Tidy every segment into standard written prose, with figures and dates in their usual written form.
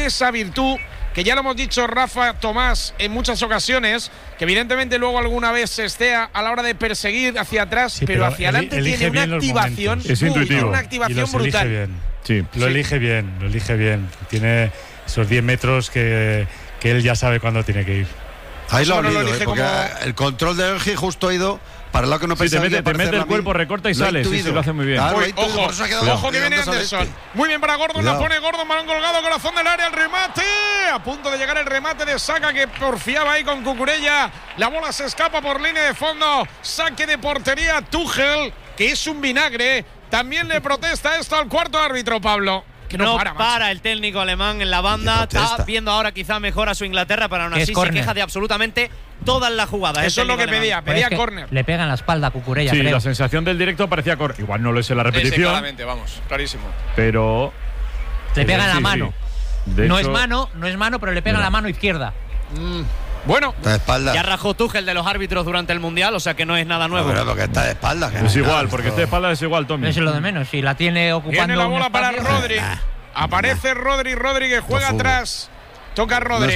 esa virtud que ya lo hemos dicho Rafa, Tomás, en muchas ocasiones, que evidentemente luego alguna vez se esté a la hora de perseguir hacia atrás, sí, pero hacia adelante tiene una activación, es intuitivo, una activación brutal. Bien. Sí, lo elige bien. Tiene esos 10 metros que él ya sabe cuándo tiene que ir. Ahí lo ha olido, porque el control de Elgi justo ha ido para el lado que no pensaba. Te mete el cuerpo, recorta y sale. Sí, lo hace muy bien. Claro, ojo que viene Anderson. Muy bien para Gordon, la pone Gordon, balón colgado, corazón del área, el remate. A punto de llegar el remate de Saka, que porfiaba ahí con Cucurella. La bola se escapa por línea de fondo. Saque de portería Tuchel, que es un vinagre. También le protesta esto al cuarto árbitro, Pablo. Que no para el técnico alemán en la banda. Está viendo ahora quizá mejor a su Inglaterra, pero aún así se queja de absolutamente todas las jugadas. Eso es lo que pedía córner. Le pega en la espalda a Cucurella. Sí, creo. La sensación del directo parecía córner. Igual no lo es en la repetición. Claramente, vamos, clarísimo. Pero le pega en la mano. No es mano, pero le pega en la mano izquierda. Bueno, está de espalda. Ya rajó Tuchel de los árbitros durante el Mundial, o sea que no es nada nuevo. Pero porque está de espalda. Es igual, porque está de espalda es igual, Tommy. Eso es lo de menos. Si la tiene ocupando. Viene la bola para Rodri. Aparece Rodri que juega atrás. Toca Rodri.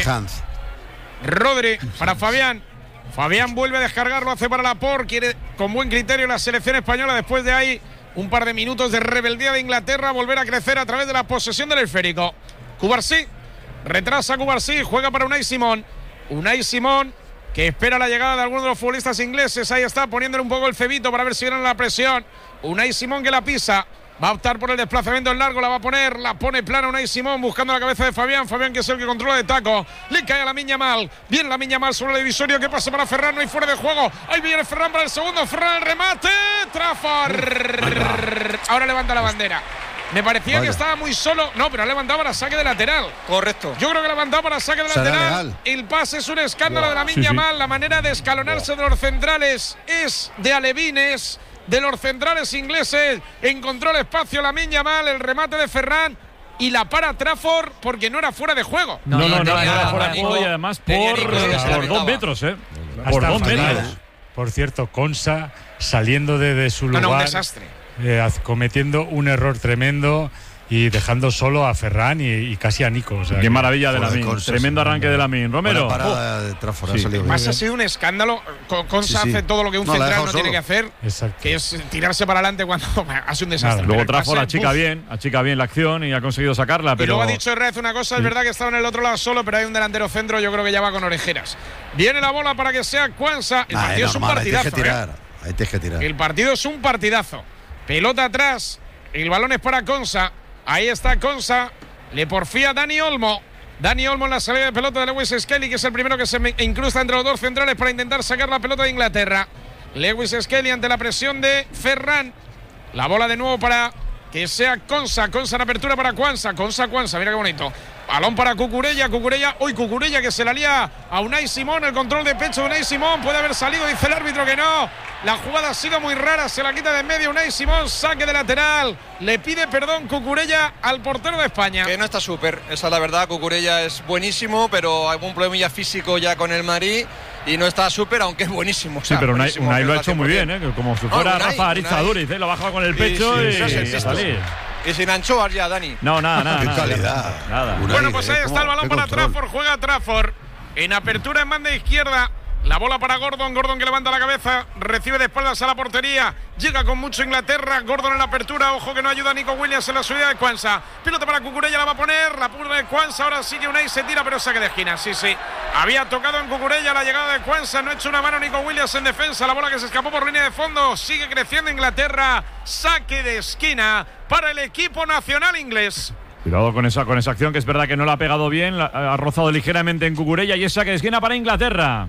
Rodri para Fabián. Fabián vuelve a descargarlo, hace para Laporte. Quiere con buen criterio la selección española después de ahí un par de minutos de rebeldía de Inglaterra, volver a crecer a través de la posesión del esférico. Cubarsí, retrasa Cubarsí, juega para Unai Simón. Unai Simón, que espera la llegada de algunos de los futbolistas ingleses. Ahí está, poniéndole un poco el cebito para ver si viene la presión. Unai Simón que la pisa. Va a optar por el desplazamiento en largo, la pone plana Unai Simón, buscando la cabeza de Fabián. Fabián, que es el que controla de taco. Le cae a Lamine Yamal. Bien Lamine Yamal sobre el divisorio. ¿Qué pasa para Ferran? No hay fuera de juego. Ahí viene Ferran para el segundo. Ferran, el remate. Trafford. Ahora levanta la bandera. Me parecía que estaba muy solo. No, pero ha levantado para saque de lateral. Correcto. Yo creo que ha levantado para saque de lateral. El pase es un escándalo de Lamine Yamal. La manera de escalonarse de los centrales es de alevines. De los centrales ingleses, encontró el espacio Lamine Yamal, el remate de Ferran y la para Trafford porque no era fuera de juego. No era fuera de juego y además por 2 metros, por 2 metros. Por cierto, Konsa saliendo de su lugar, un desastre. Cometiendo un error tremendo y dejando solo a Ferran y casi a Nico. O sea, qué maravilla de Lamine. Tremendo arranque de Lamine. Romero. De Trafford, Además ha sido un escándalo. Konsa hace todo lo que un central no tiene que hacer. Exacto. Que es tirarse para adelante cuando hace un desastre. Luego Trafford achica bien la acción y ha conseguido sacarla. Pero y luego ha dicho Herrera una cosa, es verdad que estaba en el otro lado solo, pero hay un delantero centro, yo creo que ya va con orejeras. Viene la bola para que sea Quansah. El partido es un partidazo. Ahí tienes que tirar. El partido es un partidazo. Pelota atrás. El balón es para Quansah. Ahí está Konsa, le porfía Dani Olmo. Dani Olmo en la salida de pelota de Lewis Skelly, que es el primero que se incrusta entre los dos centrales para intentar sacar la pelota de Inglaterra. Lewis Skelly ante la presión de Ferran. La bola de nuevo para que sea Konsa. Konsa en apertura para Quansah. Quansah, mira qué bonito. Balón para Cucurella. Cucurella que se la lía a Unai Simón. El control de pecho de Unai Simón. Puede haber salido, dice el árbitro que no. La jugada ha sido muy rara. Se la quita de en medio Unai Simón. Saque de lateral. Le pide perdón Cucurella al portero de España. Que no está súper. Esa es la verdad. Cucurella es buenísimo, pero hay algún problemilla físico ya con el Madrid. Y no está súper, aunque es buenísimo. Sí, pero Unai lo ha hecho muy bien, como si fuera Rafa Arizaduriz. Lo baja con el pecho y a salir. Y sin anchoas ya, Dani. No, nada. Qué calidad. Nada. Bueno, pues ahí está el balón para Trafford. Juega Trafford. En apertura en banda izquierda. La bola para Gordon que levanta la cabeza. Recibe de espaldas a la portería. Llega con mucho Inglaterra. Gordon en la apertura. Ojo que no ayuda a Nico Williams en la subida de Quansah. Pelota para Cucurella, la va a poner. La pura de Quansah. Ahora sí que Unai se tira, pero saque de esquina. Sí. Había tocado en Cucurella la llegada de Quansah. No ha hecho una mano Nico Williams en defensa. La bola que se escapó por línea de fondo. Sigue creciendo Inglaterra. Saque de esquina para el equipo nacional inglés. Cuidado con esa acción, que es verdad que no la ha pegado bien. Ha rozado ligeramente en Cucurella y es saque de esquina para Inglaterra.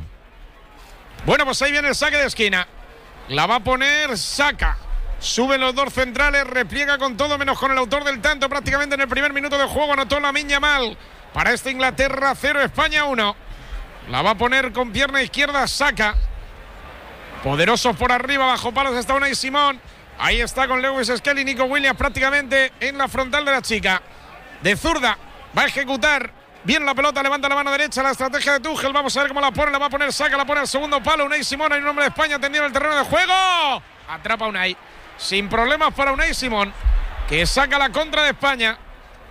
Bueno, pues ahí viene el saque de esquina. La va a poner Saka. Suben los dos centrales, repliega con todo menos con el autor del tanto. Prácticamente en el primer minuto de juego anotó Lamine Yamal. Para esta Inglaterra 0, España 1. La va a poner con pierna izquierda Saka. Poderosos por arriba, bajo palos está Unai Simón. Ahí está con Lewis Skelly, Nico Williams prácticamente en la frontal de la chica. De zurda, va a ejecutar. Bien la pelota, levanta la mano derecha, la estrategia de Tuchel. Vamos a ver cómo la pone, la va a poner Saka, la pone al segundo palo. Unai Simón, hay un hombre de España tendido en el terreno de juego. Atrapa Unai. Sin problemas para Unai Simón, que saca la contra de España.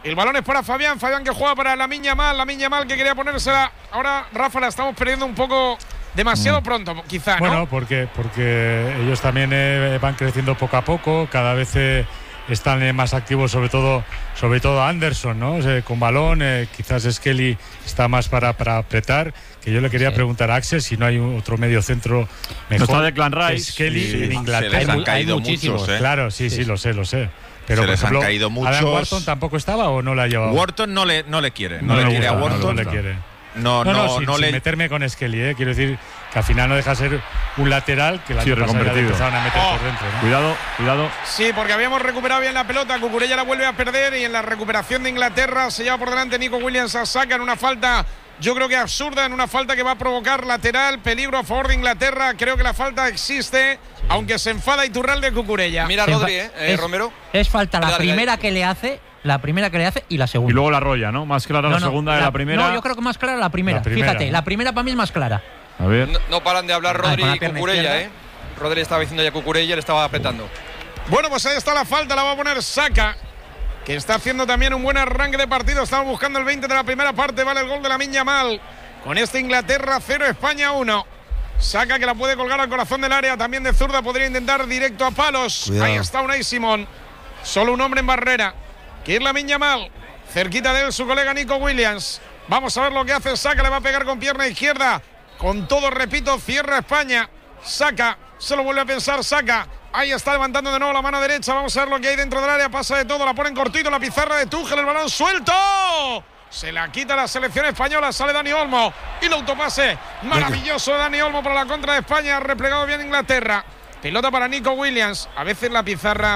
El balón es para Fabián que juega para Lamine Yamal que quería ponérsela. Ahora, Rafa, la estamos perdiendo un poco demasiado pronto, quizá, ¿no? Bueno, porque ellos también van creciendo poco a poco, cada vez están más activos, sobre todo Anderson, ¿no? Con balón, quizás Skelly está más para apretar. Que yo le quería preguntar a Axel si no hay otro medio centro mejor. No está Declan Rice. Skelly en Inglaterra. Se les han caído muchos, Claro, sí, lo sé. Pero se les han caído muchos. ¿Adam Wharton tampoco estaba o no la ha llevado? Wharton no le quiere. No le quiere a Wharton. No le quiere. Sin meterme con Skelly, quiero decir que al final no deja ser un lateral que la empezaron a meter por dentro, ¿no? Cuidado. Sí, porque habíamos recuperado bien la pelota, Cucurella la vuelve a perder y en la recuperación de Inglaterra se lleva por delante Nico Williams a Saka en una falta, yo creo que absurda, en una falta que va a provocar lateral, peligro a favor de Inglaterra. Creo que la falta existe, aunque se enfada Iturralde de Cucurella. Mira Rodri, Romero. Es falta la primera que le hace. La primera que le hace y la segunda. Y luego la rolla, ¿no? Más clara la segunda de la primera. No, yo creo que más clara la primera. Fíjate, la primera para mí es más clara. A ver. No paran de hablar Rodri y Cucurella, Rodri estaba diciendo ya Cucurella, le estaba apretando. Bueno, pues ahí está la falta, la va a poner Saka, que está haciendo también un buen arranque de partido. Estamos buscando el 20 de la primera parte. Vale el gol de Lamine Yamal. Con este Inglaterra 0, España 1. Saka que la puede colgar al corazón del área. También de zurda podría intentar directo a palos. Cuidado. Ahí está Unai Simón. Solo un hombre en barrera, que es Lamine Yamal. Cerquita de él su colega Nico Williams. Vamos a ver lo que hace Saka. Le va a pegar con pierna izquierda. Con todo, repito, cierra España. Saka, se lo vuelve a pensar Saka. Ahí está levantando de nuevo la mano derecha. Vamos a ver lo que hay dentro del área. Pasa de todo, la ponen cortito. La pizarra de Tuchel, el balón suelto. Se la quita la selección española. Sale Dani Olmo. Y el autopase maravilloso de Dani Olmo para la contra de España. Replegado bien Inglaterra. Pelota para Nico Williams. A veces la pizarra...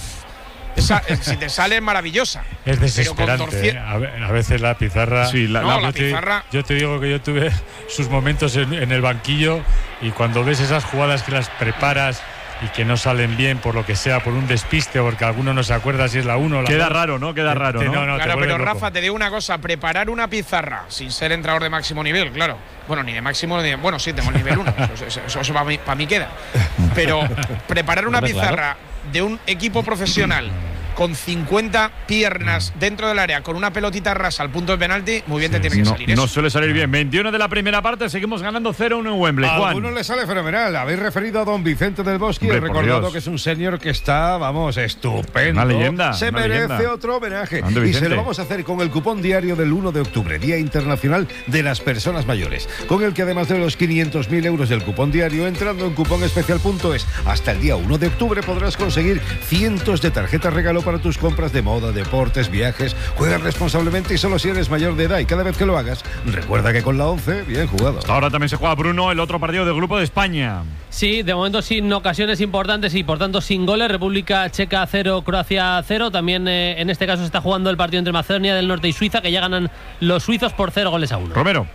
si te sale es maravillosa. Es desesperante. A veces la pizarra. Sí, la pizarra. Yo te digo que yo tuve sus momentos en el banquillo y cuando ves esas jugadas que las preparas y que no salen bien por lo que sea, por un despiste, porque alguno no se acuerda si es la 1 o la 2. Queda raro, ¿no? Claro, pero Rafa, te digo una cosa, preparar una pizarra sin ser entrenador de máximo nivel, claro. Bueno, ni de máximo, bueno, sí, tengo el nivel 1, eso para mí queda. Pero preparar una pizarra de un equipo profesional con 50 piernas dentro del área, con una pelotita rasa al punto de penalti, muy bien te tiene que salir eso. No suele salir bien. 21 de la primera parte, seguimos ganando 0-1 en Wembley. A algunos le sale fenomenal. Habéis referido a don Vicente del Bosque y he recordado que es un senior que está, estupendo. Una leyenda. Se merece otro homenaje. Y se lo vamos a hacer con el cupón diario del 1 de octubre, Día Internacional de las Personas Mayores, con el que además de los 500.000 euros del cupón diario, entrando en cuponespecial.es, hasta el día 1 de octubre podrás conseguir cientos de tarjetas regalo para tus compras de moda, deportes, viajes. Juega responsablemente y solo si eres mayor de edad, y cada vez que lo hagas, recuerda que con la 11, bien jugado. Hasta ahora también se juega, Bruno, el otro partido del grupo de España. Sí, de momento sin ocasiones importantes y por tanto sin goles. República Checa 0, Croacia 0. También en este caso se está jugando el partido entre Macedonia del Norte y Suiza, que ya ganan los suizos por 0-1. Romero.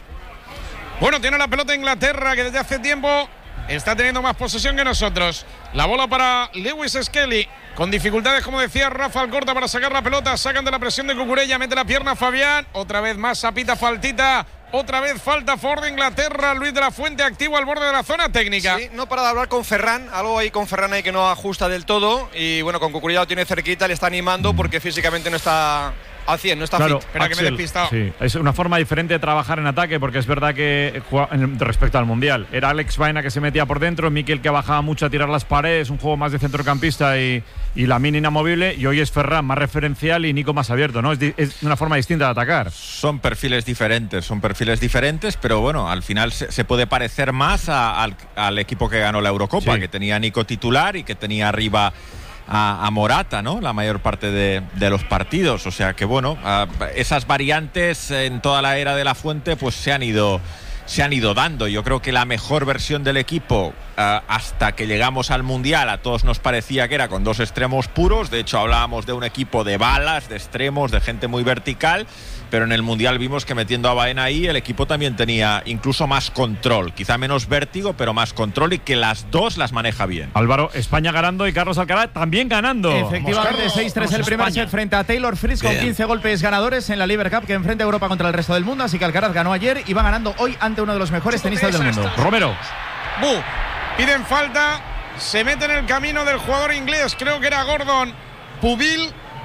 Bueno, tiene la pelota Inglaterra, que desde hace tiempo está teniendo más posesión que nosotros. La bola para Lewis Skelly, con dificultades, como decía Rafa Alcorta, para sacar la pelota. Sacan de la presión de Cucurella, mete la pierna Fabián. Otra vez más, sapita, faltita. Otra vez falta Ford de Inglaterra. Luis de la Fuente activo al borde de la zona técnica. Sí, no para de hablar con Ferran. Algo ahí con Ferran ahí que no ajusta del todo. Y bueno, con Cucurella lo tiene cerquita, le está animando porque físicamente no está al 100, no está fit. Espera, Axel, que me he despistado. Sí, es una forma diferente de trabajar en ataque, porque es verdad que respecto al Mundial era Alex Baena que se metía por dentro, Mikel que bajaba mucho a tirar las paredes, un juego más de centrocampista y Lamine inamovible, y hoy es Ferran más referencial y Nico más abierto, ¿no? Es una forma distinta de atacar. Son perfiles diferentes, pero bueno, al final se puede parecer más al equipo que ganó la Eurocopa, que tenía Nico titular y que tenía arriba a Morata, ¿no? La mayor parte de los partidos. O sea que bueno, esas variantes en toda la era de la Fuente pues se han ido dando. Yo creo que la mejor versión del equipo hasta que llegamos al Mundial a todos nos parecía que era con dos extremos puros. De hecho hablábamos de un equipo de balas, de extremos, de gente muy vertical, pero en el Mundial vimos que metiendo a Baena ahí el equipo también tenía incluso más control, quizá menos vértigo, pero más control, y que las dos las maneja bien. Álvaro, España ganando y Carlos Alcaraz también ganando. Efectivamente, 6-3 el primer set frente a Taylor Fritz, con 15 golpes ganadores en la Lever Cup, que enfrenta a Europa contra el resto del mundo. Así que Alcaraz ganó ayer y va ganando hoy ante uno de los mejores tenistas del mundo. Romero. Piden falta, se mete en el camino del jugador inglés, creo que era Gordon Pubil,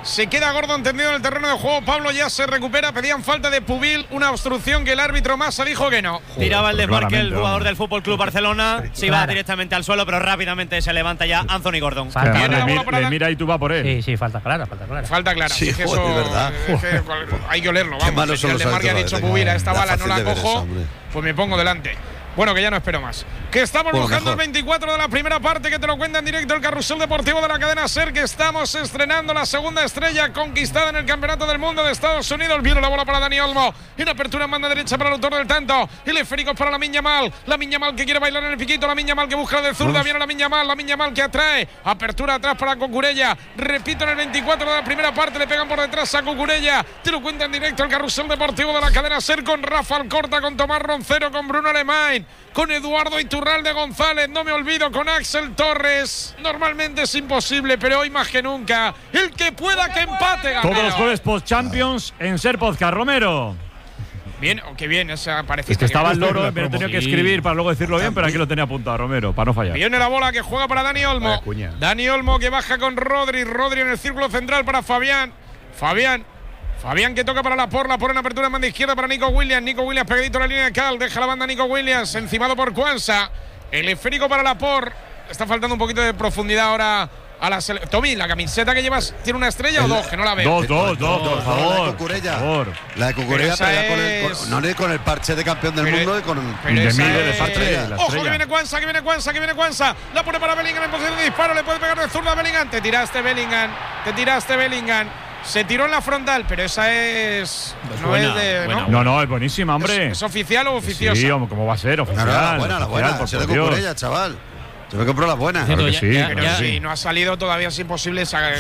Se queda Gordon tendido en el terreno de juego. Pablo ya se recupera. Pedían falta de Pubil, una obstrucción que el árbitro Massa dijo que no. Tiraba el desmarque el jugador del Fútbol Club Barcelona. Se iba directamente al suelo, pero rápidamente se levanta ya Anthony Gordon. Le mira y tú va por él. Sí, falta clara. Falta clara. Sí, que joder, eso, verdad. Hay que olerlo, vamos. Si el desmarque ha dicho Pubil, a esta bala no la cojo, pues me pongo delante. Bueno, que ya no espero más. Que estamos buscando el 24 de la primera parte, que te lo cuenta en directo el Carrusel Deportivo de la cadena SER, que estamos estrenando la segunda estrella conquistada en el Campeonato del Mundo de Estados Unidos. Viene la bola para Dani Olmo. En apertura en banda derecha para el autor del tanto. El esférico para Lamine Yamal. Lamine Yamal que quiere bailar en el piquito. Lamine Yamal que busca de zurda. Viene Lamine Yamal que atrae. Apertura atrás para Cucurella. Repito, en el 24 de la primera parte le pegan por detrás a Cucurella. Te lo cuenta en directo el Carrusel Deportivo de la cadena SER, con Rafa Alcorta, con Tomás Roncero, con Bruno Alemán, con Eduardo Iturralde González, no me olvido, con Axel Torres. Normalmente es imposible, pero hoy más que nunca, el que pueda que empate. Todos los jueves post-Champions en SER Podcast. Romero. Bien, qué bien, o sea, parece es que estaba el loro, me lo tenía que escribir para luego decirlo bien, pero aquí lo tenía apuntado, Romero, para no fallar. Viene la bola que juega para Dani Olmo. Dani Olmo que baja con Rodri en el círculo central para Fabián que toca para Laporte en apertura en banda izquierda para Nico Williams pegadito a la línea de Cal, deja la banda Nico Williams, encimado por Kwanza. El esférico para Laporte. Está faltando un poquito de profundidad ahora a la selección. Tommy, ¿la camiseta que llevas tiene una estrella o dos? Que no la veo. Dos, por favor. La de Cucurella, no con el parche de campeón del mundo y con Ojo, que viene Kwanza. La pone para Bellingham en posición de disparo. Le puede pegar de zurda a Bellingham. Te tiraste Bellingham. Se tiró en la frontal, pero esa es. No es de. No, es buenísima, hombre. ¿Es oficial o oficiosa? Sí, ¿cómo va a ser? Oficial. La buena. Se de Cucurella, chaval. Yo me compro las buenas. Claro que sí. Pero si no ha salido todavía, es imposible. Chaval.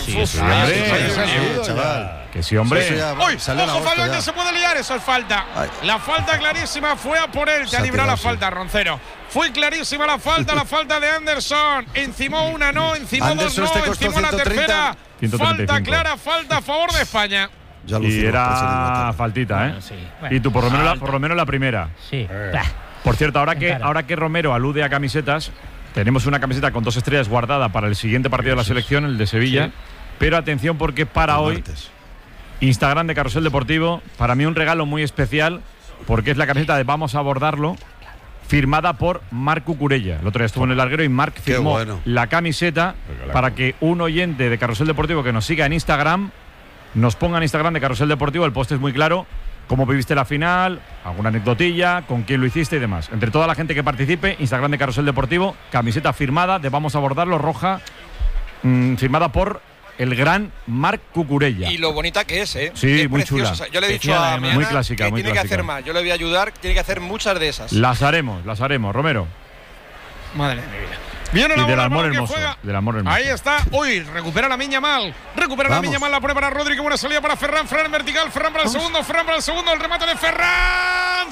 Que sí, hombre. ¡Uy! ¡Ojo, Fabián, que se puede liar! Eso es falta. La falta clarísima fue a por él. Te ha librado la falta, Roncero. Fue clarísima la falta de Anderson. Encimó una, no. Encimó dos, no. Encimó la tercera. 135. Falta clara, falta a favor de España. Y era faltita, ¿eh? Sí. Y tú, por lo menos la primera. Sí. Por cierto, ahora que Romero alude a camisetas, tenemos una camiseta con 2 estrellas guardada para el siguiente partido de la selección, el de Sevilla. Sí. Pero atención, porque para hoy, Instagram de Carrusel Deportivo, para mí un regalo muy especial, porque es la camiseta de Vamos a abordarlo, firmada por Marc Cucurella. El otro día estuvo en el larguero y Marc firmó la camiseta para que un oyente de Carrusel Deportivo que nos siga en Instagram, nos ponga en Instagram de Carrusel Deportivo. El post es muy claro. Cómo viviste la final, alguna anecdotilla, con quién lo hiciste y demás. Entre toda la gente que participe, Instagram de Carrusel Deportivo, camiseta firmada de Vamos a abordarlo, roja, firmada por el gran Marc Cucurella. Y lo bonita que es, ¿eh? Sí, muy chula. O sea, yo le he dicho a Ana muy clásica, que muy tiene clásica. que hacer más. Yo le voy a ayudar, tiene que hacer muchas de esas. Las haremos, Romero. Madre de mi vida. Viene la del bola, amor que hermoso, juega. del amor hermoso. Ahí está. Uy, recupera Lamine Yamal. La pone para Rodri. Qué buena salida para Ferran. Ferran en vertical. Ferran para el segundo. El remate de Ferran.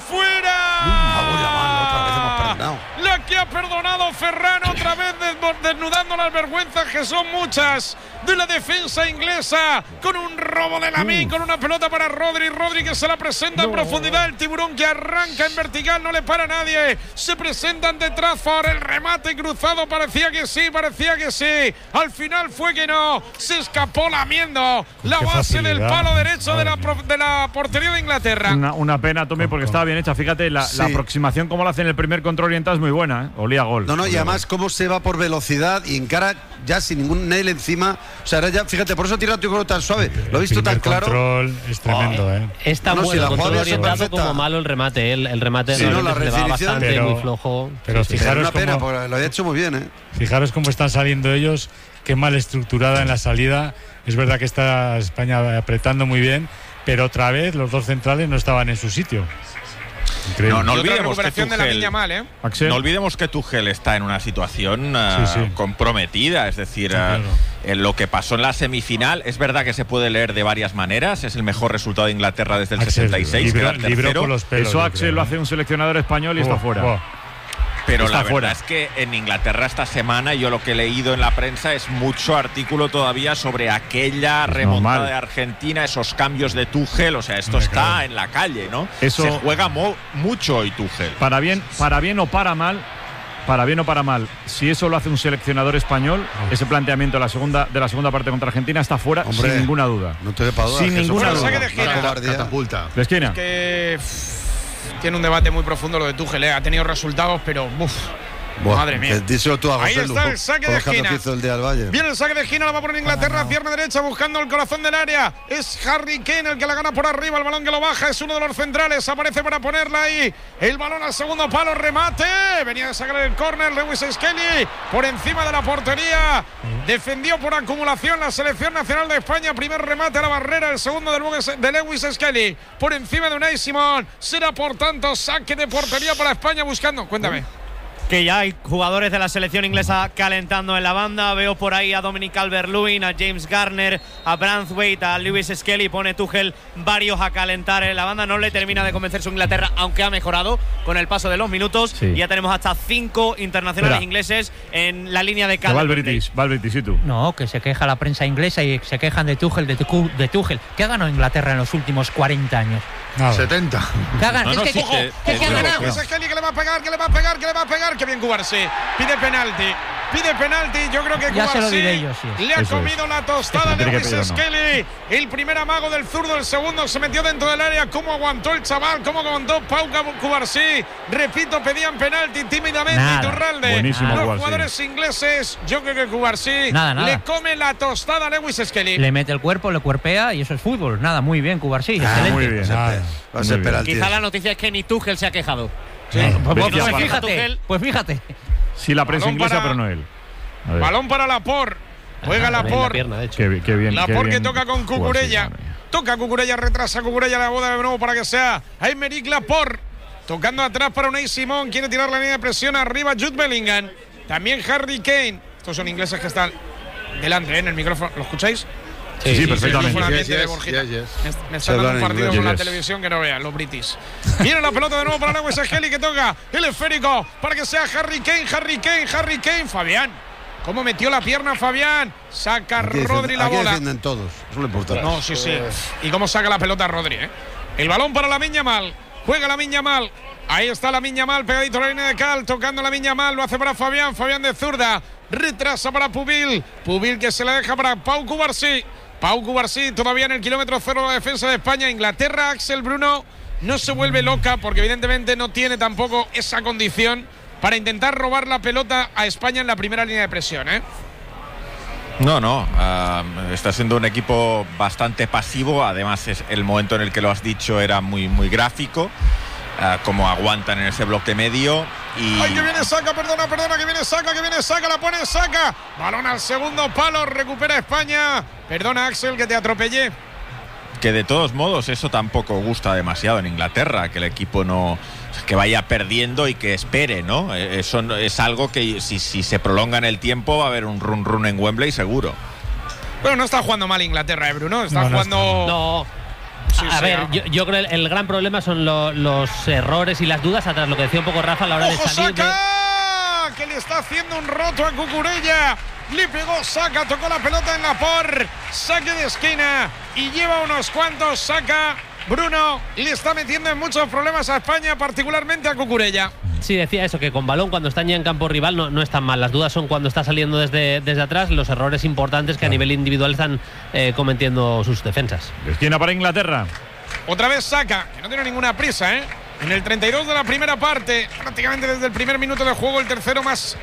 ¡Fuera! Otra vez hemos perdonado. La que ha perdonado Ferran, otra vez desnudando las vergüenzas, que son muchas, de la defensa inglesa, con un robo de Lamine, con una pelota para Rodri. Rodri que se la presenta en profundidad. El tiburón que arranca en vertical, no le para a nadie. Se presenta ante Trafford. El remate cruzado parecía que sí. Al final fue que no. Se escapó lamiendo la base del palo derecho de la portería de Inglaterra. Una pena, Tommy, porque estaba bien hecha. Fíjate, la aproximación como la hace en el primer control orientado es muy buena, ¿eh? Olía gol. No, y además cómo se va por velocidad y encara ya sin ningún nail encima. O sea, ahora ya, fíjate, por eso tira tu gol tan suave. Lo he visto tan claro. El control es tremendo, ¿eh? Es tan bueno el control orientado como malo el remate. El remate la va bastante, muy flojo. Pero fijaros una pena, porque lo había hecho muy bien, ¿eh? Fijaros cómo están saliendo ellos, qué mal estructurada en la salida. Es verdad que está España apretando muy bien, pero otra vez los dos centrales no estaban en su sitio. Increíble. No olvidemos que Tuchel, no olvidemos que Tuchel está en una situación comprometida, es decir, lo que pasó en la semifinal es verdad que se puede leer de varias maneras. Es el mejor resultado de Inglaterra desde el 66, quedar tercero. Con los pelos, eso Axel lo hace un seleccionador español y está fuera. Pero la verdad es que en Inglaterra esta semana, yo lo que he leído en la prensa es mucho artículo todavía sobre aquella remontada de Argentina, esos cambios de Tuchel. O sea, esto está en la calle, ¿no? Eso se juega mucho hoy Tuchel. Para bien o para mal, para bien o para mal, si eso lo hace un seleccionador español, ese planteamiento de la segunda parte contra Argentina está fuera, sin ninguna duda. No te quepa duda. Sin ninguna duda. Saque de esquina. Catapulta. De esquina. Es que tiene un debate muy profundo lo de Tuchel, ha tenido resultados, pero madre mía. Díselo tú a José. Ahí está el saque de esquina. El Viene el saque de esquina, lo va a poner Inglaterra, pierna derecha, buscando el corazón del área. Es Harry Kane el que la gana por arriba, el balón que lo baja, es uno de los centrales, aparece para ponerla ahí. El balón al segundo palo, remate. Venía de sacar el córner, Lewis Skelly por encima de la portería. Defendió por acumulación la selección nacional de España. Primer remate a la barrera, el segundo de Lewis Skelly por encima de Unai Simón. Será por tanto saque de portería para España buscando. Cuéntame. Que ya hay jugadores de la selección inglesa calentando en la banda. Veo por ahí a Dominic Calvert-Lewin, a James Garner, a Branthwaite, a Lewis Skelly. Pone Tuchel varios a calentar en la banda. No le termina de convencer su Inglaterra, aunque ha mejorado con el paso de los minutos. Sí. Y ya tenemos hasta 5 internacionales ingleses en la línea de cal. Va el British, ¿y tú? No, que se queja la prensa inglesa y se quejan de Tuchel, ¿Qué ha ganado Inglaterra en los últimos 40 años? Nada. 70. ¿Qué ha ganado? ¿Qué ha ganado? Lewis Skelly que le va a pegar. Qué bien Cubarsí. Pide penalti. Yo creo que Cubarsí le ha comido la tostada de Lewis Skelly. El primer amago del zurdo, el segundo se metió dentro del área. ¿Cómo aguantó el chaval? ¿Cómo aguantó Pau Cubarsí? Repito, pedían penalti tímidamente. Iturralde. Buenísimo, los jugadores ingleses. Yo creo que Cubarsí le come la tostada a Lewis Skelly. Le mete el cuerpo, le cuerpea y eso es fútbol. Nada, muy bien, Cubarsí. Excelente. Muy bien. Va a ser penalti. Quizá la noticia es que ni Tuchel se ha quejado. Sí. Pues fíjate. Sí, la prensa inglesa, pero no él. Balón para Laporte. Juega Laporte. Qué bien. Laporte que toca con Cucurella. Toca Cucurella, retrasa Cucurella la boda de nuevo para que sea Aymeric Laporte. Tocando atrás para Unai Simón. Quiere tirar la línea de presión arriba Jude Bellingham. También Harry Kane. Estos son ingleses que están delante en el micrófono. ¿Lo escucáis? Sí, perfectamente. Me están dando un partido con la televisión que no vean, los british. Viene la pelota de nuevo para Lewis Skelly que toca el esférico para que sea Harry Kane. Fabián. ¿Cómo metió la pierna Fabián? Saca Rodri la bola. Aquí defienden todos, eso es lo importante. No, sí. Y cómo saca la pelota Rodri, El balón para Lamine Yamal. Juega Lamine Yamal. Ahí está Lamine Yamal pegadito a la línea de cal, tocando Lamine Yamal, lo hace para Fabián de zurda. Retrasa para Pubil que se la deja para Pau Cubarsí todavía en el kilómetro 0 de la defensa de España. Inglaterra, Axel Bruno no se vuelve loca porque evidentemente no tiene tampoco esa condición para intentar robar la pelota a España en la primera línea de presión, No, está siendo un equipo bastante pasivo. Además, es el momento en el que lo has dicho era muy gráfico. Como aguantan en ese bloque medio. ¡Ay, que viene Saka! Perdona, que viene Saka, la pone Saka. Balón al segundo palo, recupera España. Perdona, Axel, que te atropellé. Que de todos modos eso tampoco gusta demasiado en Inglaterra, que el equipo que vaya perdiendo y que espere, ¿no? Eso es algo que si se prolonga en el tiempo va a haber un run en Wembley seguro. Bueno, no está jugando mal Inglaterra, Bruno. Está jugando... No. A ver, yo creo que el gran problema son los errores y las dudas atrás, lo que decía un poco Rafa a la hora de salir. ¡Saka! Que le está haciendo un roto a Cucurella. Le pegó Saka, tocó la pelota en Laporte. Saque de esquina y lleva unos cuantos. Saka, Bruno, le está metiendo en muchos problemas a España, particularmente a Cucurella. Sí, decía eso, que con balón cuando están ya en campo rival no están mal. Las dudas son cuando está saliendo desde atrás, los errores importantes que a nivel individual están cometiendo sus defensas. Esquina para Inglaterra. Otra vez Saka, que no tiene ninguna prisa, En el 32 de la primera parte, prácticamente desde el primer minuto de juego, el tercero más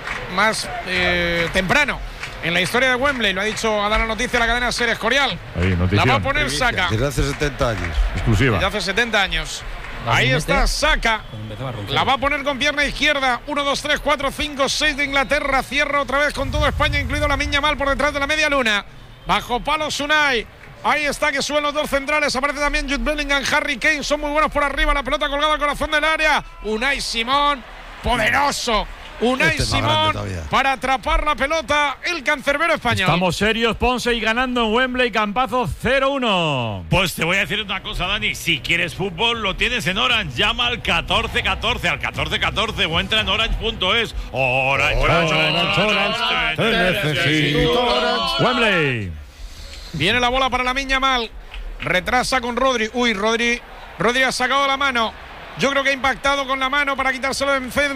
temprano en la historia de Wembley. Lo ha dicho, a dar la noticia la cadena Ser Escorial. La va a poner Saka. Desde hace 70 años. Exclusiva. Desde hace 70 años. Ahí está Saka. La va a poner con pierna izquierda. 1, 2, 3, 4, 5, 6 de Inglaterra. Cierra otra vez con todo España, incluido Lamine Yamal por detrás de la media luna. Bajo palos Unai. Ahí está, que suben los dos centrales. Aparece también Jude Bellingham, Harry Kane. Son muy buenos por arriba. La pelota colgada al corazón del área. Unai Simón, poderoso. Unai Simón para atrapar la pelota, el cancerbero español. Estamos serios, Ponce, y ganando en Wembley, campazo 0-1. Pues te voy a decir una cosa, Dani. Si quieres fútbol, lo tienes en Orange. Llama al 1414, al 1414 o entra en orange.es. Orange. Te necesito, Orange. Wembley. Viene la bola para Lamine Yamal. Retrasa con Rodri. Rodri ha sacado la mano. Yo creo que ha impactado con la mano para quitárselo de encima.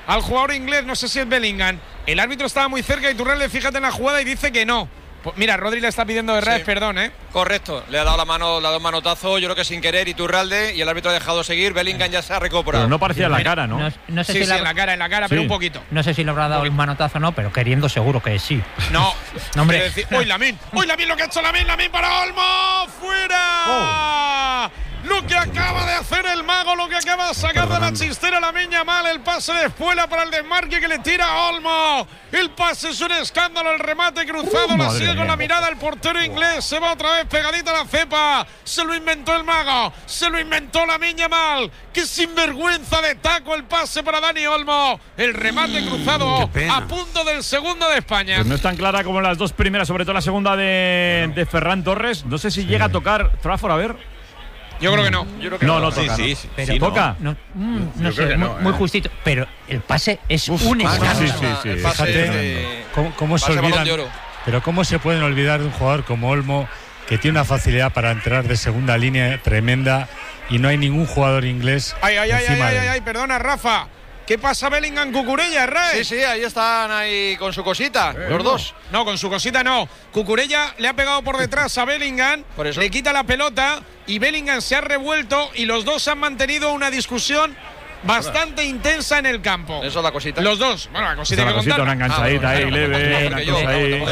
al jugador inglés, no sé si es Bellingham. El árbitro estaba muy cerca y Iturralde, fíjate en la jugada y dice que no. Pues mira, Rodri le está pidiendo de Raes perdón, ¿eh? Correcto, le ha dado la mano, le ha dado un manotazo, yo creo que sin querer, Iturralde, y el árbitro ha dejado seguir. Bellingham ya se ha recuperado. Pero no parecía en la cara, ¿no? No sé Sí, si sí, en la cara, pero un poquito. No sé si le habrá dado el manotazo o no, pero queriendo seguro que sí. No, hombre. ¡Uy, Lamine! ¡Uy, Lamine lo que ha hecho Lamine para Olmo! ¡Fuera! Lo que acaba de hacer el mago, lo que acaba de sacar de la chistera Lamine Yamal, el pase de espuela para el desmarque que le tira a Olmo. El pase es un escándalo, el remate cruzado, la sigue con la mirada el portero inglés, se va otra vez pegadita a la cepa. Se lo inventó el mago, se lo inventó Lamine Yamal. ¡Qué sinvergüenza de taco el pase para Dani Olmo! El remate cruzado a punto del segundo de España. Pues no es tan clara como las dos primeras, sobre todo la segunda de Ferran Torres. No sé si llega a tocar Trafford, a ver. Yo creo que no. No toca. Sí, Pero toca. No sé, muy justito. Pero el pase es un escándalo. Sí. Fíjate cómo se olvidan. Pero cómo se pueden olvidar de un jugador como Olmo, que tiene una facilidad para entrar de segunda línea tremenda y no hay ningún jugador inglés encima de él. Ay, perdona, Rafa. ¿Qué pasa Bellingham, Cucurella, Raes? Sí, ahí están ahí con su cosita, los dos. No, con su cosita no. Cucurella le ha pegado por detrás a Bellingham, por eso. Le quita la pelota y Bellingham se ha revuelto y los dos han mantenido una discusión bastante intensa en el campo. Eso es la cosita. Los dos. Bueno, la cosita que contar. Una enganchadita ahí, leve, una cosa ahí.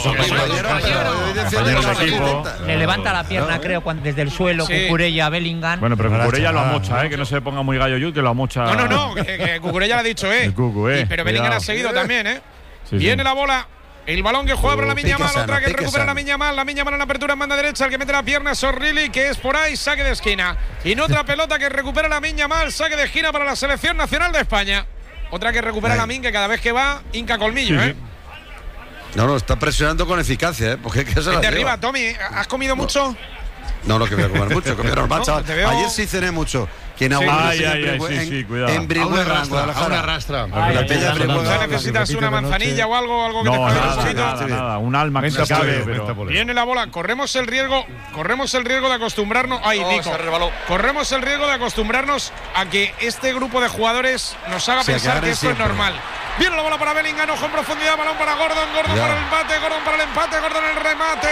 Le levanta la pierna, creo, desde el suelo, Cucurella a Bellingham. Bueno, pero Cucurella lo amocha, que no se ponga muy gallo que lo amocha. No, que Cucurella le ha dicho, pero Bellingham ha seguido también, Viene la bola. El balón que juega para Lamine Yamal, otra que recupera Lamine Yamal en la apertura en banda derecha, el que mete la pierna es Orrili, que es por ahí, saque de esquina. Y en otra pelota que recupera Lamine Yamal, saque de esquina para la selección nacional de España. Otra que recupera Lamine, que cada vez que va, hinca colmillo, No, está presionando con eficacia, porque ¿qué se la arriba, Tommy, ¿has comido mucho? No, que voy a comer mucho, que normal, chaval. Ayer sí cené mucho. Quien cuidado. En Brihuega, en Guadalajara. Arrastra. ¿Necesitas una manzanilla o algo que te falte? Nada, un alma que se cabe. Viene la bola, corremos el riesgo de acostumbrarnos. Nico. Corremos el riesgo de acostumbrarnos a que este grupo de jugadores nos haga pensar que esto es normal. Viene la bola para Bellingham, ojo en profundidad, balón para Gordon para el empate, Gordon el remate,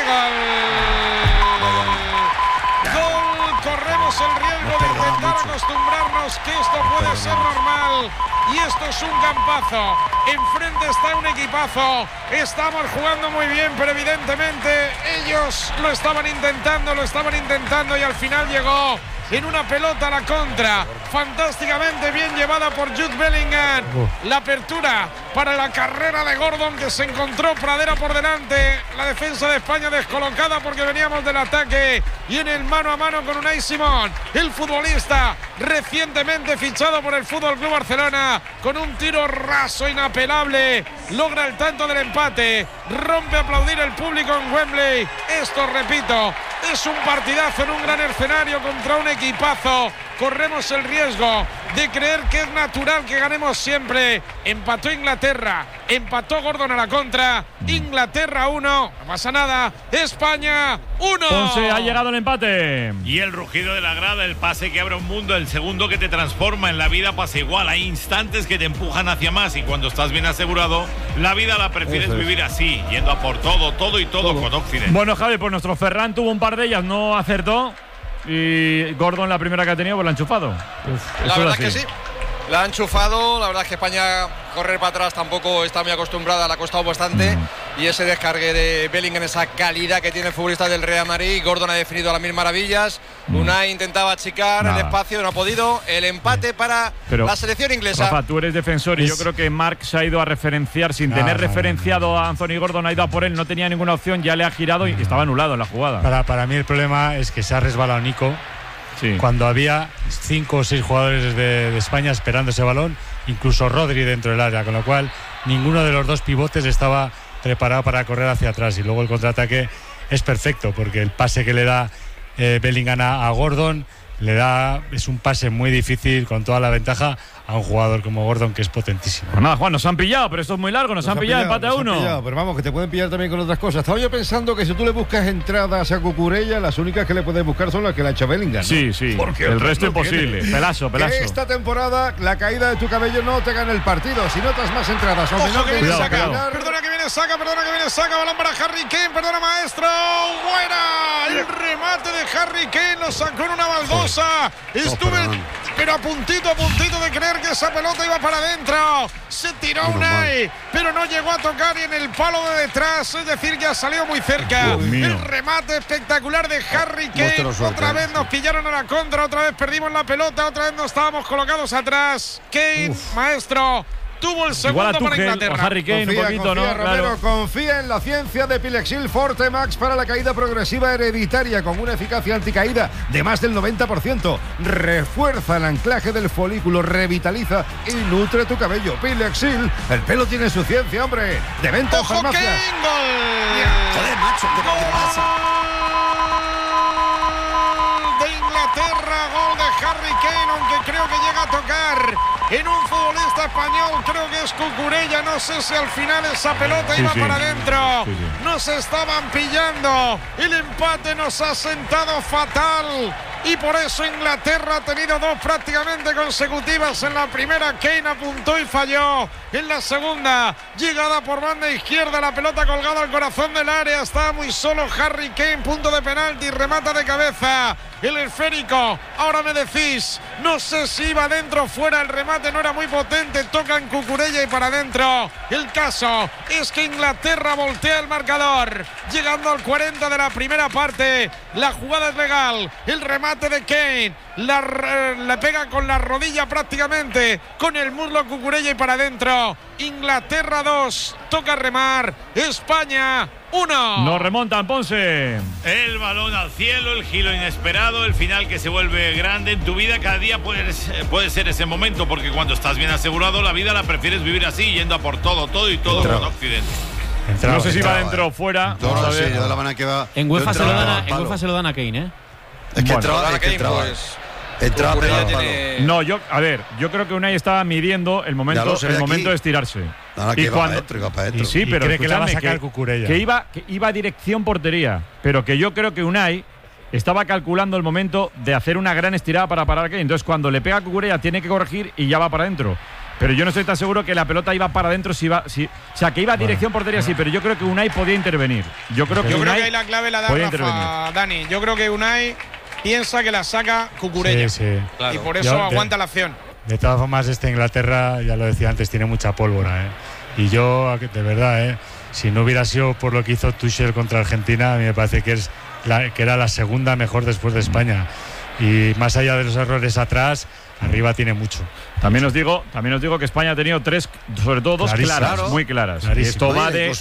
gol. Corremos el riesgo de intentar acostumbrarnos que esto puede ser normal. Y esto es un campazo. Enfrente está un equipazo. Estamos jugando muy bien, pero evidentemente ellos lo estaban intentando y al final llegó en una pelota a la contra. Fantásticamente bien llevada por Jude Bellingham. La apertura para la carrera de Gordon, que se encontró Pradera por delante. La defensa de España descolocada porque veníamos del ataque. Y en el mano a mano con Unai Simón, el futbolista recientemente fichado por el Fútbol Club Barcelona, con un tiro raso inapelable, logra el tanto del empate. Rompe a aplaudir el público en Wembley. Esto, repito, es un partidazo en un gran escenario contra un equipazo. Corremos el riesgo de creer que es natural que ganemos siempre. Empató Inglaterra, empató Gordon a la contra. Inglaterra 1, no pasa nada. España 1. Ponce, ha llegado el empate. Y el rugido de la grada, el pase que abre un mundo, el segundo que te transforma. En la vida pasa igual, hay instantes que te empujan hacia más y cuando estás bien asegurado, la vida la prefieres vivir así, yendo a por todo con Occidente. Bueno, Javi, pues nuestro Ferran tuvo un par de ellas, no acertó. Y Gordon, la primera que ha tenido, pues la ha enchufado. La verdad es que sí. La ha enchufado. La verdad es que España correr para atrás tampoco está muy acostumbrada, le ha costado bastante. Y ese descargue de Bellingham, esa calidad que tiene el futbolista del Real Madrid. Gordon ha definido a las mil maravillas. Unai intentaba achicar el espacio, no ha podido. El empate para la selección inglesa. Rafa, tú eres defensor y yo creo que Marc se ha ido a referenciar sin tener referenciado a Anthony Gordon, ha ido a por él, no tenía ninguna opción, ya le ha girado y estaba anulado en la jugada. Para mí el problema es que se ha resbalado Nico. Cuando había 5 o 6 jugadores de España esperando ese balón, incluso Rodri dentro del área, con lo cual ninguno de los dos pivotes estaba preparado para correr hacia atrás y luego el contraataque es perfecto porque el pase que le da Bellingham a Gordon es un pase muy difícil con toda la ventaja a un jugador como Gordon, que es potentísimo. Pues nada, Juan, nos han pillado, pero esto es muy largo, nos han pillado, empate a 1. Pero vamos, que te pueden pillar también con otras cosas. Estaba yo pensando que si tú le buscas entradas a Cucurella, las únicas que le puedes buscar son las que le ha hecho Bellingham, ¿no? Sí, porque el resto imposible. Pelazo. Que esta temporada la caída de tu cabello no te gane el partido. Si notas más entradas, ojo que viene Saca. Perdona que viene Saca, balón para Harry Kane, perdona maestro. Buena. El remate de Harry Kane lo sacó en una baldosa. Estuve pero a puntito de creer que esa pelota iba para adentro. Se tiró Unai, pero no llegó a tocar y en el palo de detrás, es decir, que ha salido muy cerca. El remate espectacular de Harry Kane. Otra vez nos pillaron a la contra, otra vez perdimos la pelota, otra vez nos estábamos colocados atrás. Kane, maestro, tuvo el segundo para Inglaterra. Harry Kane, confía, un poquito, confía, ¿no? Romero, Claro. confía en la ciencia de Pilexil Forte Max para la caída progresiva hereditaria con una eficacia anticaída de más del 90%. Refuerza el anclaje del folículo, revitaliza y nutre tu cabello. Pilexil, el pelo tiene su ciencia, hombre. De venta en farmacias. Kane, gol. Joder, macho, ¿qué pasa? De Inglaterra, gol de Harry Kane, aunque creo que llega a tocar en un futbolista español, creo que es Cucurella, no sé si al final esa pelota iba para adentro. Nos estaban pillando, el empate nos ha sentado fatal y por eso Inglaterra ha tenido dos prácticamente consecutivas. En la primera Kane apuntó y falló, en la segunda llegada por banda izquierda, la pelota colgada al corazón del área, estaba muy solo Harry Kane, punto de penalti, remata de cabeza el esférico. Ahora me decís, no sé si iba adentro o fuera, el remate no era muy potente, toca en Cucurella y para adentro. El caso es que Inglaterra voltea el marcador, llegando al 40 de la primera parte. La jugada es legal, el remate de Kane, le pega con la rodilla prácticamente, con el muslo Cucurella y para adentro. Inglaterra 2, toca remar, España 1. Nos remontan, Ponce. El balón al cielo, el giro inesperado, el final que se vuelve grande en tu vida. Cada día puede ser ese momento, porque cuando estás bien asegurado, la vida la prefieres vivir así, yendo a por todo con Occidente. No sé si va dentro o fuera. En UEFA se lo dan a Kane, ¿eh? Es que entraba. No, yo creo que Unai estaba midiendo el momento de estirarse. Y sí, pero cree que la va a sacar Cucurella. Que iba dirección portería, pero que yo creo que Unai estaba calculando el momento de hacer una gran estirada para parar a Kane. Entonces, cuando le pega a Cucurella, tiene que corregir y ya va para adentro. Pero yo no estoy tan seguro que la pelota iba para adentro. Que iba a dirección portería, sí, pero yo creo que Unai podía intervenir. Yo creo que ahí la clave la da Rafa, Dani. Yo creo que Unai piensa que la saca Cucurella. Sí. Claro. Y por eso aguanta la acción. De todas formas, Inglaterra, ya lo decía antes, tiene mucha pólvora, ¿eh? Y yo, de verdad, si no hubiera sido por lo que hizo Tuchel contra Argentina, a mí me parece que era la segunda mejor después de España. Y más allá de los errores atrás, arriba tiene mucho. También os digo que España ha tenido tres, sobre todo dos claras, muy claras. Y esto va de.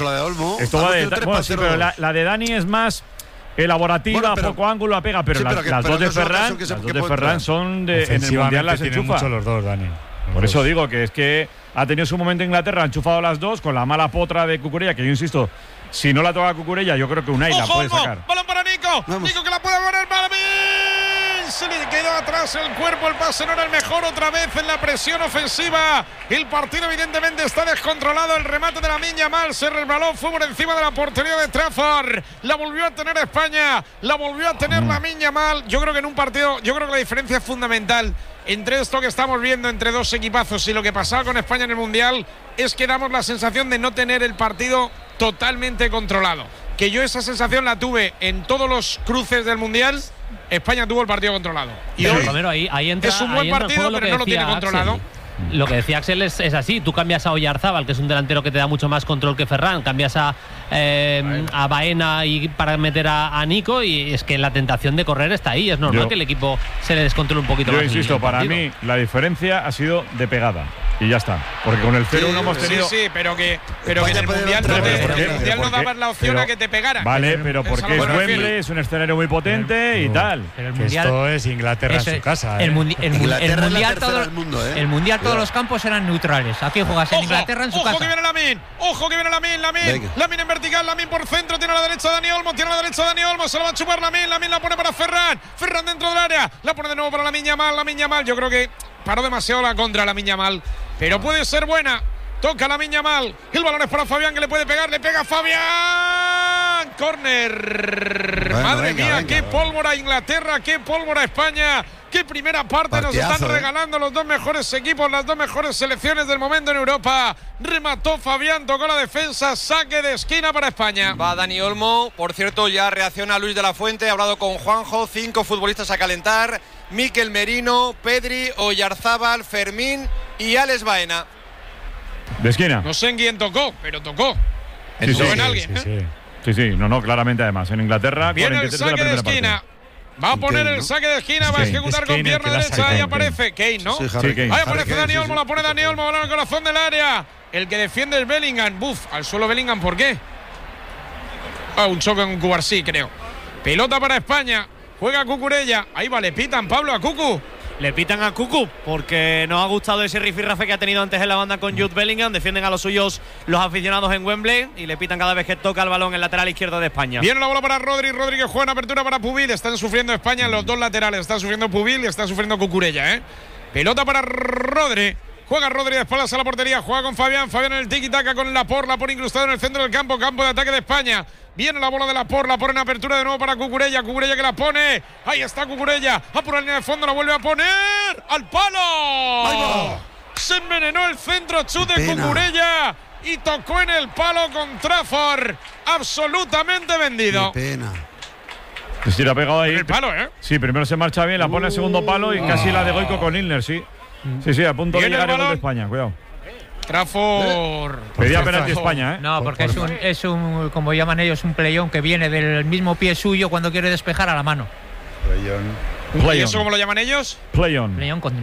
Pero la de Dani es más elaborativa, poco ángulo, la pega, pero las dos de Ferran son en el mundial las enchufa. Mucho los dos, Dani. Por eso digo que es que ha tenido su momento Inglaterra, ha enchufado las dos con la mala potra de Cucurella, que yo insisto, si no la toca Cucurella, yo creo que Unai la puede sacar. Balón para Nico. Nico que la puede poner para mí. Se le quedó atrás el cuerpo, el pase no era el mejor, otra vez en la presión ofensiva. El partido evidentemente está descontrolado, el remate de Lamine Yamal se resbaló, fue por encima de la portería de Trafford. La volvió a tener España, la volvió a tener Lamine Yamal. Yo creo que en un partido, yo creo que la diferencia es fundamental entre esto que estamos viendo entre dos equipazos y lo que pasaba con España en el Mundial, es que damos la sensación de no tener el partido totalmente controlado. Que yo esa sensación la tuve en todos los cruces del Mundial. España tuvo el partido controlado. Y hoy ahí entra, es un buen partido, pero no lo tiene controlado. Lo que decía Axel es así. Tú cambias a Oyarzábal, que es un delantero que te da mucho más control que Ferran. Cambias a Baena y para meter a Nico, y es que la tentación de correr está ahí. Es normal que el equipo se le descontrole un poquito más. Yo insisto, para mí la diferencia ha sido de pegada. Y ya está. Porque con el 0-1 hemos tenido. Sí, pero que en el Mundial no dabas la opción a que te pegaran. Vale, pero porque es Wembley, es un escenario muy potente y tal. Pero el mundial, esto es Inglaterra en su casa. El mundial, todos los campos eran neutrales. Aquí juegas en Inglaterra en su casa. Ojo que viene Lamin. Ojo que viene Lamin. Lamin en vertical. Lamin por centro. Tiene a la derecha Dani Olmo. Se lo va a chupar Lamin. Lamin la pone para Ferran. Ferran dentro del área. La pone de nuevo para Lamine Yamal. Yo creo que paró demasiado la contra Lamine Yamal. Pero puede ser buena. Toca Lamine Yamal. El balón es para Fabián, que le puede pegar. Le pega Fabián. Córner. Bueno, Madre mía, qué pólvora Inglaterra, qué pólvora España. Qué primera parte nos están regalando los dos mejores equipos, las dos mejores selecciones del momento en Europa. Remató Fabián, tocó la defensa, saque de esquina para España. Va Dani Olmo. Por cierto, ya reacciona Luis de la Fuente. Ha hablado con Juanjo. 5 futbolistas a calentar: Mikel Merino, Pedri, Oyarzábal, Fermín y Alex Baena. ¿De esquina? No sé en quién tocó, pero tocó. Sí, en alguien. Sí, no, claramente además. En Inglaterra. Viene el saque de esquina. Parte. Va a poner el saque de esquina, va a ejecutar con pierna derecha. Ahí aparece Kane, ¿no? Sí, Kane. Ahí aparece Dani Olmo, la pone Dani Olmo, balón al corazón del área. El que defiende es Bellingham. Al suelo Bellingham, ¿por qué? Un choque en Cubarsí, creo. Pelota para España. Juega Cucurella. Ahí va, le pitan, Pablo, a Cucu. Le pitan a Cucu porque no ha gustado ese rifirrafe que ha tenido antes en la banda con Jude Bellingham. Defienden a los suyos los aficionados en Wembley y le pitan cada vez que toca el balón en lateral izquierdo de España. Viene la bola para Rodri que juega en apertura para Pubil. Están sufriendo España en los dos laterales. Está sufriendo Pubil y está sufriendo Cucurella, Pelota para Rodri. Juega Rodri de espaldas a la portería. Juega con Fabián. Fabián en el tiki-taka con Laporte incrustado en el centro del campo. Campo de ataque de España. Viene la bola de Laporte. La pone en apertura de nuevo para Cucurella. Cucurella que la pone. Ahí está Cucurella. A por la línea de fondo. La vuelve a poner. ¡Al palo! Se envenenó el centro. Chute de Cucurella. Y tocó en el palo con Trafford. Absolutamente vendido. Qué pena. Pues sí, la ha pegado ahí. El palo, Sí, primero se marcha bien. La pone al segundo palo y casi la de Goico con Ilner, sí. Sí, a punto de llegar el gol de España, cuidado. Trafford. Pedía penalti España, No, porque es un, como llaman ellos, un playón que viene del mismo pie suyo cuando quiere despejar a la mano. ¿Y eso cómo lo llaman ellos? Playón.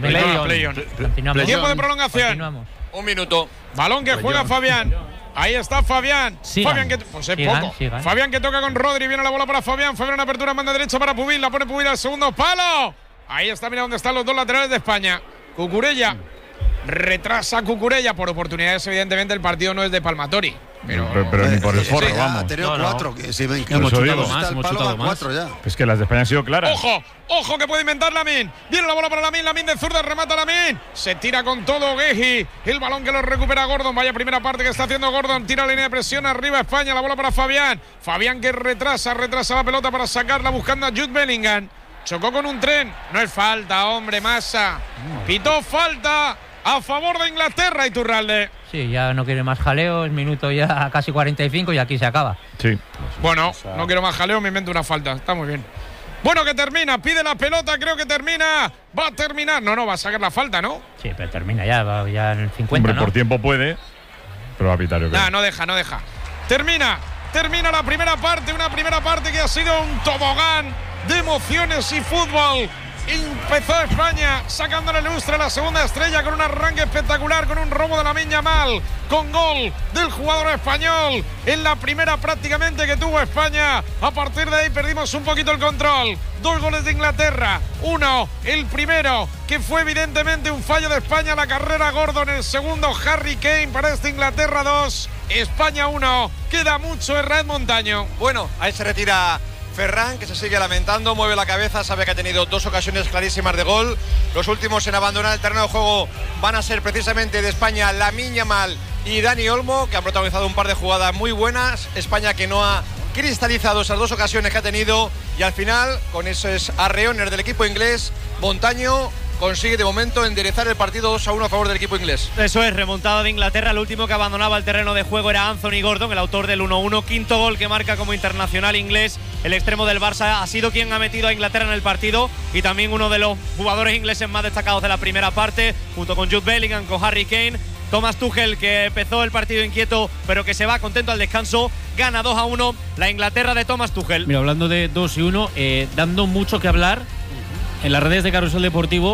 Continuamos. Tiempo de prolongación. Continuamos. 1 minuto. Balón que juega Fabián. Ahí está Fabián. Fabián que pues es poco. Fabián que toca con Rodri. Viene la bola para Fabián. Fabián en apertura, manda derecha para Pubil. La pone Pubil al segundo palo. Ahí está, mira dónde están los dos laterales de España. Cucurella. Retrasa Cucurella por oportunidades. Evidentemente el partido no es de Palmatori. Pero ni por el forro, vamos. Ha tenido 4. Que si ven que hemos chutado más, hemos chutado más. 4 ya. Es que las de España han sido claras. Ojo que puede inventar Lamin. Viene la bola para Lamin de zurda, remata Lamin. Se tira con todo Guehi. El balón que lo recupera Gordon. Vaya primera parte que está haciendo Gordon. Tira la línea de presión arriba España. La bola para Fabián. Fabián que retrasa la pelota para sacarla buscando a Jude Bellingham. Chocó con un tren. No es falta, hombre, Massa. Pitó falta a favor de Inglaterra, Iturralde. Sí, ya no quiere más jaleo. Es minuto ya casi 45 y aquí se acaba. Sí. Bueno, no quiero más jaleo, me invento una falta. Está muy bien. Bueno, que termina. Pide la pelota, creo que termina. Va a terminar. No, va a sacar la falta, ¿no? Sí, pero termina ya en el 50, hombre, ¿no? Por tiempo puede, pero va a pitar. No deja. Termina la primera parte. Una primera parte que ha sido un tobogán de emociones y fútbol. Empezó España sacándole lustre a la segunda estrella con un arranque espectacular, con un robo de Lamine Yamal, con gol del jugador español en la primera prácticamente que tuvo España. A partir de ahí perdimos un poquito el control. 2 goles de Inglaterra, 1, el primero que fue evidentemente un fallo de España, la carrera Gordon, el segundo Harry Kane para esta Inglaterra 2, España 1. Queda mucho Herrera Montaño. Bueno, ahí se retira Ferran, que se sigue lamentando, mueve la cabeza, sabe que ha tenido 2 ocasiones clarísimas de gol. Los últimos en abandonar el terreno de juego van a ser precisamente de España Lamine Yamal y Dani Olmo, que han protagonizado un par de jugadas muy buenas. España que no ha cristalizado esas 2 ocasiones que ha tenido y al final, con esos arreones del equipo inglés, Montaño consigue de momento enderezar el partido 2-1 a favor del equipo inglés. Eso es, remontada de Inglaterra. El último que abandonaba el terreno de juego era Anthony Gordon, el autor del 1-1. Quinto gol que marca como internacional inglés. El extremo del Barça ha sido quien ha metido a Inglaterra en el partido y también uno de los jugadores ingleses más destacados de la primera parte, junto con Jude Bellingham, con Harry Kane. Thomas Tuchel, que empezó el partido inquieto pero que se va contento al descanso, gana 2-1 la Inglaterra de Thomas Tuchel. Mira, hablando de 2-1, dando mucho que hablar en las redes de Carrusel Deportivo,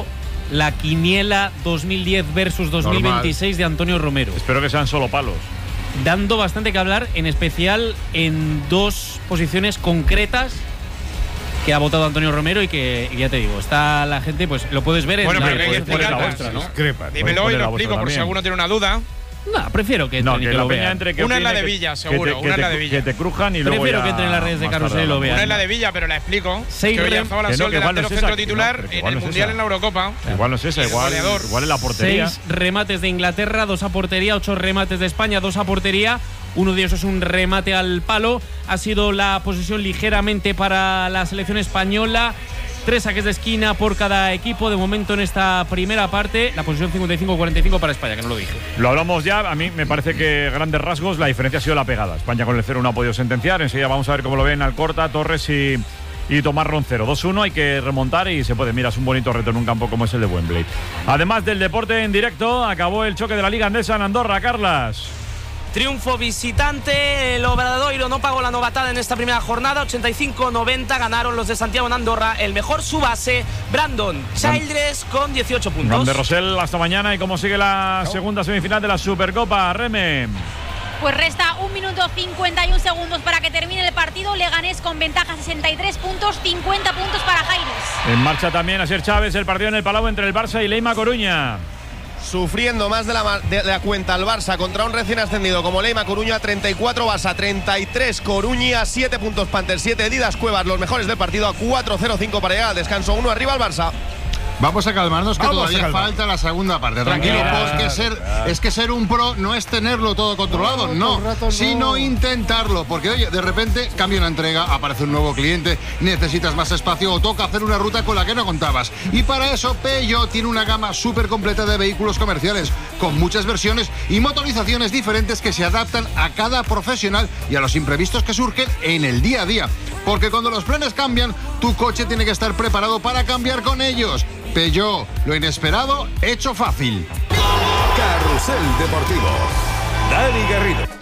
la quiniela 2010 versus 2026 de Antonio Romero. Espero que sean solo palos. Dando bastante que hablar, en especial en dos posiciones concretas que ha votado Antonio Romero y que ya te digo, está la gente, pues lo puedes ver en bueno, la pero hay que explicarlas, ¿no? Dímelo y lo explico por si alguno tiene una duda. No, prefiero que entren y que la lo peña vean. entre, que una es la de que- Villa, seguro. Una es la de Villa. Que te crujan y luego Prefiero ya que entren en las redes de más Carrusel tarde y lo hablamos. vean. Una es la de Villa, pero la explico. Seis Que Oyarzabal ha que sido no, el que igual no delantero es esa, centro que no, titular pero que en igual el no es Mundial esa. en la Eurocopa. Igual no es esa, igual es la portería. 6 remates de Inglaterra, 2 a portería, 8 remates de España, 2 a portería. Uno de ellos es un remate al palo. Ha sido la posesión ligeramente para la selección española. 3 saques de esquina por cada equipo. De momento en esta primera parte, la posición 55-45 para España, que no lo dije. Lo hablamos ya, a mí me parece que grandes rasgos la diferencia ha sido la pegada. España con el 0 no ha podido sentenciar. Enseguida vamos a ver cómo lo ven Alcorta, Torres y Tomás Roncero. 2-1, hay que remontar y se puede. Mira, es un bonito reto en un campo como es el de Wembley. Además del deporte en directo, acabó el choque de la Liga Andesa en Andorra, Carlas. Triunfo visitante, el Obradoiro no pagó la novatada en esta primera jornada, 85-90 ganaron los de Santiago en Andorra, el mejor su base, Brandon Childress con 18 puntos. Grande Rosell, hasta mañana. ¿Y cómo sigue la segunda semifinal de la Supercopa, Reme? Pues resta 1 minuto 51 segundos para que termine el partido. Leganés con ventaja 63 puntos, 50 puntos para Jaires. En marcha también Asier Chávez, el partido en el Palau entre el Barça y Leima Coruña. Sufriendo más de la cuenta el Barça contra un recién ascendido como Leima Coruña. 34 Barça, 33 Coruña, 7 puntos Panthers, 7 Didas Cuevas, los mejores del partido, a 4-0-5 para llegar al descanso. 1 arriba al Barça. Vamos a calmarnos, que todavía falta la segunda parte. Tranquilo, es que ser un pro no es tenerlo todo controlado, no, sino intentarlo. Porque, oye, de repente cambia una entrega, aparece un nuevo cliente, necesitas más espacio o toca hacer una ruta con la que no contabas. Y para eso, Peugeot tiene una gama súper completa de vehículos comerciales, con muchas versiones y motorizaciones diferentes que se adaptan a cada profesional y a los imprevistos que surgen en el día a día. Porque cuando los planes cambian, tu coche tiene que estar preparado para cambiar con ellos. Peugeot, lo inesperado, hecho fácil. Carrusel Deportivo. Dani Garrido.